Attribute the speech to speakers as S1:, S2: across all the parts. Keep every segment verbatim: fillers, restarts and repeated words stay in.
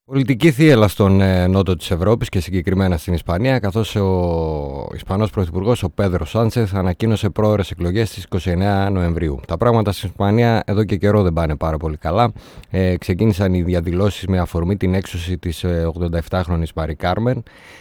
S1: Πολιτική θύελλα στον ε, νότο της Ευρώπης και συγκεκριμένα στην Ισπανία, καθώς ο Ισπανός Πρωθυπουργός, ο Πέδρο Σάντσεθ, ανακοίνωσε πρόωρες εκλογές στις είκοσι εννέα Νοεμβρίου. Τα πράγματα στην Ισπανία εδώ και καιρό δεν πάνε πάρα πολύ καλά. Ε, ξεκίνησαν οι διαδηλώσεις με αφορμή την έξωση της ε, ογδονταεπτάχρονης Μαρί Κάρμεν.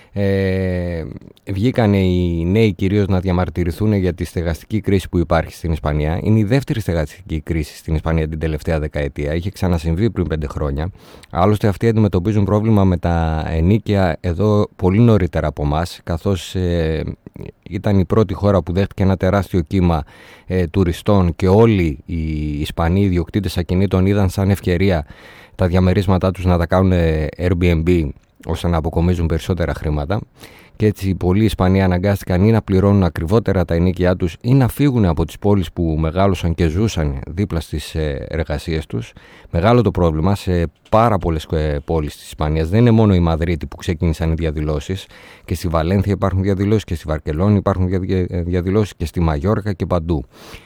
S1: Ε, βγήκαν οι νέοι κυρίως να διαμαρτυρηθούν για τη στεγαστική κρίση που υπάρχει στην Ισπανία. Είναι η δεύτερη στεγαστική κρίση στην Ισπανία την τελευταία δεκαετία. Είχε ξανασυμβεί πριν πέντε χρόνια. Άλλωστε, αυτοί αντιμετωπίζουν πρόβλημα με τα ενοίκια εδώ πολύ νωρίτερα από εμάς, καθώς ε, ήταν η πρώτη χώρα που δέχτηκε ένα τεράστιο κύμα ε, τουριστών και όλοι οι Ισπανοί ιδιοκτήτες ακινήτων είδαν σαν ευκαιρία τα διαμερίσματά τους να τα κάνουν Airbnb, ώστε να αποκομίζουν περισσότερα χρήματα. Και έτσι πολλοί Ισπανοί αναγκάστηκαν ή να πληρώνουν ακριβότερα τα ενοίκια τους ή να φύγουν από τις πόλεις που μεγάλωσαν και ζούσαν δίπλα στις εργασίες τους. Μεγάλο το πρόβλημα σε πάρα πολλές πόλεις της Ισπανίας. Δεν είναι μόνο η Μαδρίτη που ξεκίνησαν οι διαδηλώσεις. Και στη Βαλένθια υπάρχουν διαδηλώσεις και στη Βαρκελόνη υπάρχουν διαδηλώσεις και στη Μαγιόρκα και παντού.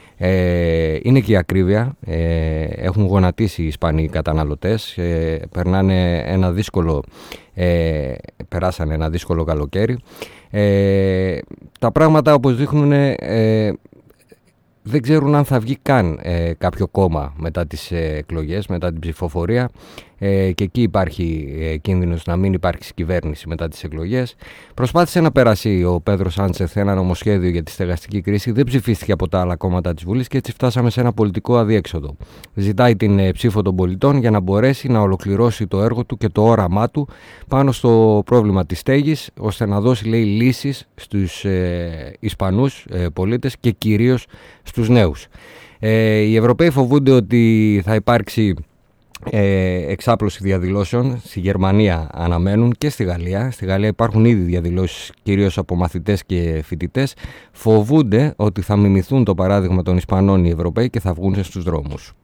S1: Ε, είναι και η ακρίβεια, ε, έχουν γονατίσει οι Ισπανοί καταναλωτές, ε, περνάνε ένα δύσκολο, ε, περάσανε ένα δύσκολο καλοκαίρι. Ε, τα πράγματα, όπως δείχνουν, ε, δεν ξέρουν αν θα βγει καν ε, κάποιο κόμμα μετά τις ε, εκλογές, μετά την ψηφοφορία, ε, και εκεί υπάρχει ε, κίνδυνος να μην υπάρξει κυβέρνηση μετά τις εκλογές. Προσπάθησε να περάσει ο Πέδρο Σάντσεθ ένα νομοσχέδιο για τη στεγαστική κρίση, δεν ψηφίστηκε από τα άλλα κόμματα της Βουλής και έτσι φτάσαμε σε ένα πολιτικό αδιέξοδο. Ζητάει την ε, ψήφο των πολιτών για να μπορέσει να ολοκληρώσει το έργο του και το όραμά του πάνω στο πρόβλημα της στέγης, ώστε να δώσει, λέει, λύσεις στους ε, Ισπανούς ε, πολίτες και κυρίως στους νέους. Ε, οι Ευρωπαίοι φοβούνται ότι θα υπάρξει ε, εξάπλωση διαδηλώσεων. Στη Γερμανία αναμένουν και στη Γαλλία. Στη Γαλλία υπάρχουν ήδη διαδηλώσεις, κυρίως από μαθητές και φοιτητές. Φοβούνται ότι θα μιμηθούν το παράδειγμα των Ισπανών οι Ευρωπαίοι και θα βγουν στους δρόμους.